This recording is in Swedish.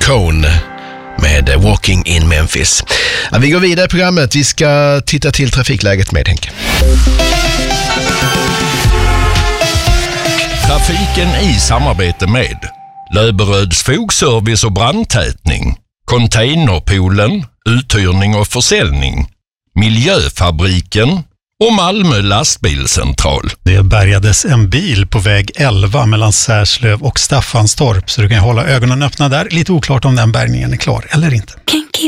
Cone med Walking in Memphis. Ja, vi går vidare i programmet. Vi ska titta till trafikläget med Henke. Trafiken i samarbete med Löberöds fogservice och brandtätning, Containerpoolen, uthyrning och försäljning, Miljöfabriken och Malmö lastbilscentral. Det bärgades en bil på väg 11 mellan Särslöv och Staffanstorp, så du kan hålla ögonen öppna där. Lite oklart om den bärgningen är klar eller inte.